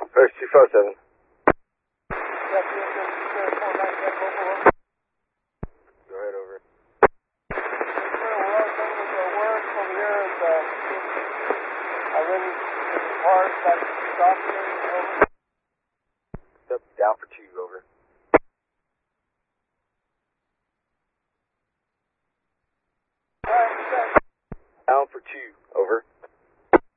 First 257. Go ahead, over. Step down for 2, over. Down for 2, over.